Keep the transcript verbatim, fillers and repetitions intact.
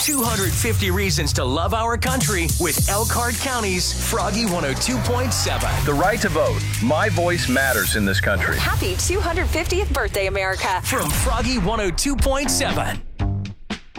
two hundred fifty reasons to love our country with Elkhart County's Froggy one oh two point seven. The right to vote. My voice matters in this country. Happy two hundred fiftieth birthday, America. From Froggy one oh two point seven.